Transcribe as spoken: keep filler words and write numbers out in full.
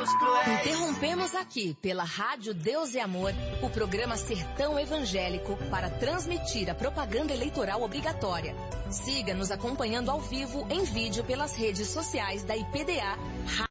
bandidos cruéis. Interrompemos aqui, pela Rádio Deus e Amor, o programa Sertão Evangélico para transmitir a propaganda eleitoral obrigatória. Siga nos acompanhando ao vivo em vídeo pelas redes sociais da I P D A.